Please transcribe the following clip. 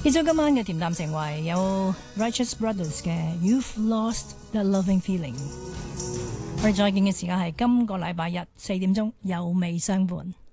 結束今晚嘅恬淡情懷，有 Righteous Brothers 嘅 You've Lost the Loving Feeling。我哋再見嘅時間係今個禮拜日4點鐘，有味相伴。